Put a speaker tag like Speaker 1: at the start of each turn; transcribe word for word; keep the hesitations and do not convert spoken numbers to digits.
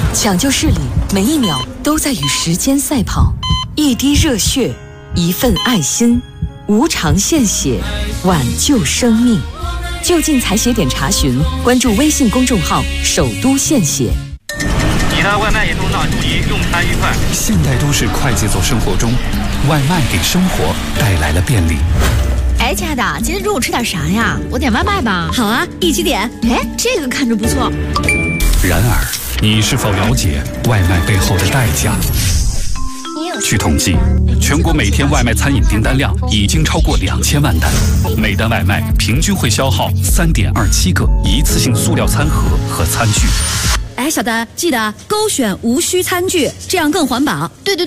Speaker 1: 抢救室里每一秒都在与时间赛跑，一滴热血，一份爱心，无偿献血，挽救生命。就近采血点查询，关注微信公众号“首都献血”。
Speaker 2: 其他外卖也送到，祝您用餐愉快。
Speaker 3: 现代都市快节奏生活中，外卖给生活带来了便利。
Speaker 4: 哎，亲爱的，今天中午吃点啥呀？我点外卖吧。
Speaker 5: 好啊，一起点。
Speaker 4: 哎，这个看着不错。
Speaker 3: 然而，你是否了解外卖背后的代价？据统计，全国每天外卖餐饮订单量已经超过两千万单，每单外卖平均会消耗三点二七个一次性塑料餐盒和餐具。
Speaker 5: 哎，小丹，记得勾选无需餐具，这样更环保。
Speaker 4: 对对对。